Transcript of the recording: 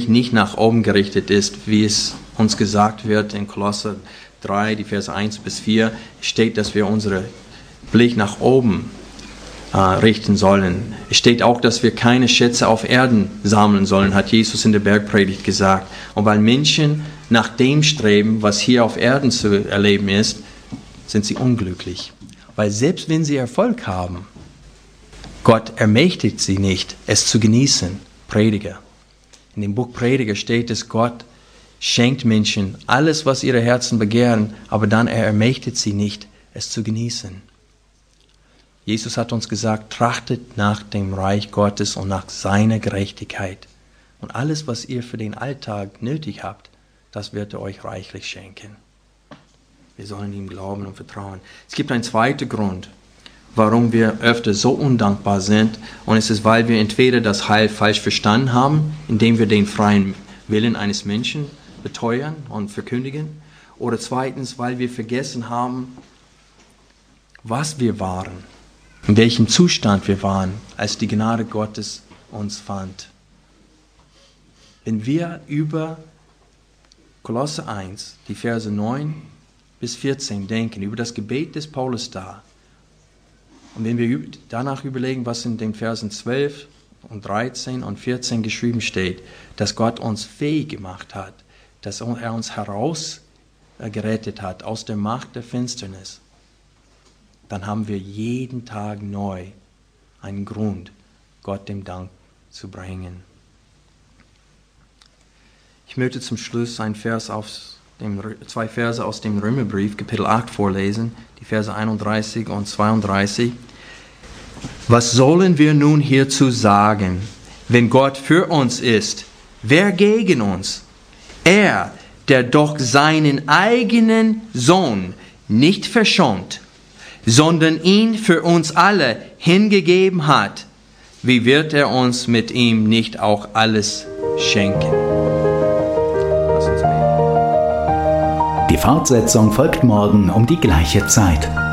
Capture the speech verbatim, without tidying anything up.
Blick nicht nach oben gerichtet ist, wie es uns gesagt wird in Kolosser drei, die Verse eins bis vier, steht, dass wir unseren Blick nach oben äh, richten sollen. Es steht auch, dass wir keine Schätze auf Erden sammeln sollen, hat Jesus in der Bergpredigt gesagt. Und weil Menschen nach dem streben, was hier auf Erden zu erleben ist, sind sie unglücklich. Weil selbst wenn sie Erfolg haben, Gott ermächtigt sie nicht, es zu genießen. Prediger. In dem Buch Prediger steht es, Gott schenkt Menschen alles, was ihre Herzen begehren, aber dann er ermächtigt sie nicht, es zu genießen. Jesus hat uns gesagt, trachtet nach dem Reich Gottes und nach seiner Gerechtigkeit. Und alles, was ihr für den Alltag nötig habt, das wird er euch reichlich schenken. Wir sollen ihm glauben und vertrauen. Es gibt einen zweiten Grund, warum wir öfter so undankbar sind. Und es ist, weil wir entweder das Heil falsch verstanden haben, indem wir den freien Willen eines Menschen beteuern und verkündigen. Oder zweitens, weil wir vergessen haben, was wir waren, in welchem Zustand wir waren, als die Gnade Gottes uns fand. Wenn wir über Kolosser eins, die Verse neun bis vierzehn denken, über das Gebet des Paulus da, und wenn wir danach überlegen, was in den Versen zwölf und dreizehn und vierzehn geschrieben steht, dass Gott uns fähig gemacht hat, dass er uns herausgerettet hat aus der Macht der Finsternis, dann haben wir jeden Tag neu einen Grund, Gott dem Dank zu bringen. Ich möchte zum Schluss ein Vers aus dem, zwei Verse aus dem Römerbrief, Kapitel acht, vorlesen, die Verse einunddreißig und zweiunddreißig. Was sollen wir nun hierzu sagen? Wenn Gott für uns ist, wer gegen uns? Er, der doch seinen eigenen Sohn nicht verschont, sondern ihn für uns alle hingegeben hat, wie wird er uns mit ihm nicht auch alles schenken? Die Fortsetzung folgt morgen um die gleiche Zeit.